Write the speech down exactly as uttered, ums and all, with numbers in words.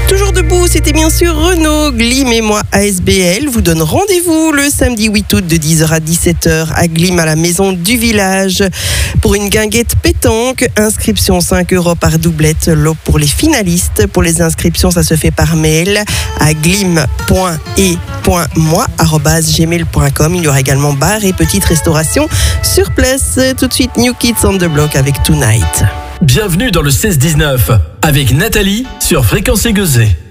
Toujours debout, c'était bien sûr Renaud, Glim et moi A S B L vous donne rendez-vous le samedi huit août de dix heures à dix-sept heures à Glim à la maison du village pour une guinguette pétanque. Inscription cinq euros par doublette, lot pour les finalistes. Pour les inscriptions, ça se fait par mail à glim point e point moi arobase gmail point com. Il y aura également bar et petite restauration sur place. Tout de suite, New Kids on the Block avec Tonight. Bienvenue dans le seize dix-neuf avec Nathalie sur Fréquence Aiguezée.